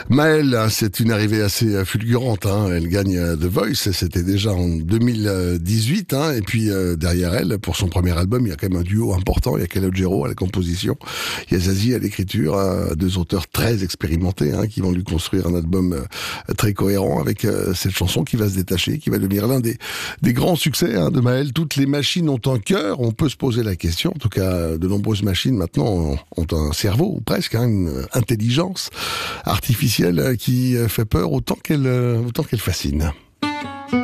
Maëlle, hein, c'est une arrivée assez fulgurante. Hein. Elle gagne The Voice, c'était déjà en 2018. Hein. Et puis derrière elle, pour son premier album, il y a quand même un duo important. Il y a Calogero à la composition, il y a Zazie à l'écriture, hein, deux auteurs très expérimentés hein, qui vont lui construire un album très cohérent avec cette chanson qui va se détacher, qui va devenir l'un des grands succès hein, de Maëlle. Toutes les machines ont un cœur, on peut se poser la question. En tout cas, de nombreuses machines maintenant ont un cerveau, ou presque, hein, une intelligence artificielle qui fait peur autant qu'elle fascine.